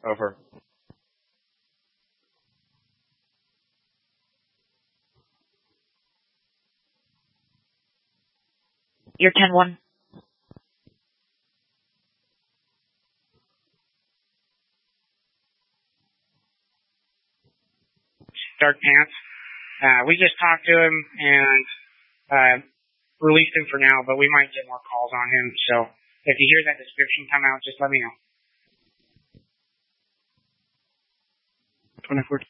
Over. You're 10-1. Dark Pants. We just talked to him and released him for now, but we might get more calls on him. So if you hear that description come out, just let me know. 24.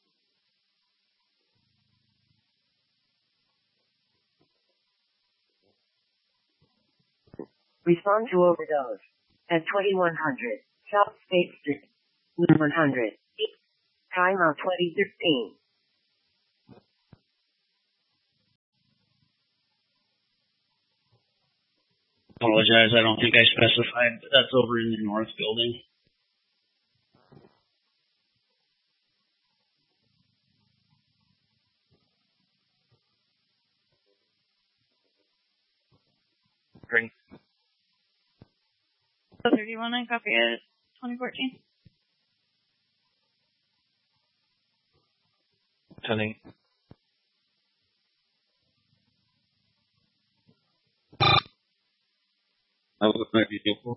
Respond to overdose at 2100 South State Street, 100. Time of 2015. Apologize, I don't think I specified, but that's over in the north building. Green. 31, I copy it. 2014. 10-8. That might be helpful.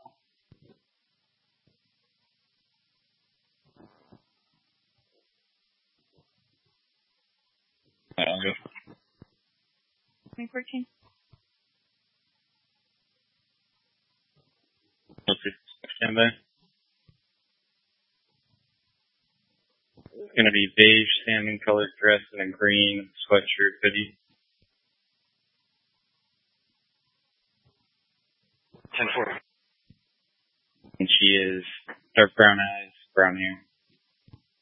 I'll go. 2014. Okay, stand by. It's going to be beige salmon colored dress and a green sweatshirt hoodie. 10-4. And she is dark brown eyes, brown hair.